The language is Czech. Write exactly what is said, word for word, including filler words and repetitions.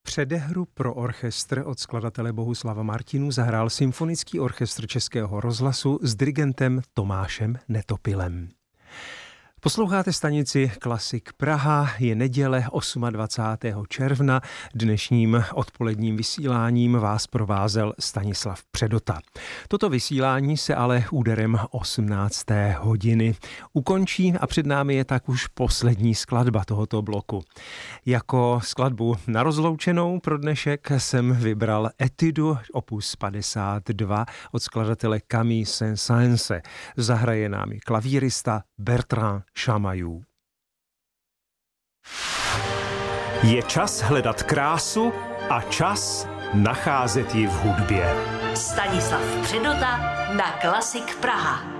Předehru pro orchestr od skladatele Bohuslava Martinů zahrál Symfonický orchestr Českého rozhlasu s dirigentem Tomášem Netopilem. Posloucháte stanici Klasik Praha, je neděle dvacátého osmého června. Dnešním odpoledním vysíláním vás provázel Stanislav Předota. Toto vysílání se ale úderem osmnácté hodiny ukončí a před námi je tak už poslední skladba tohoto bloku. Jako skladbu na rozloučenou pro dnešek jsem vybral Etudu opus padesát dva od skladatele Camille Saint-Saënse. Zahraje námi klavírista Bertrand Chamayou. Je čas hledat krásu a čas nacházet ji v hudbě. Stanislav Předota na Klasik Praha.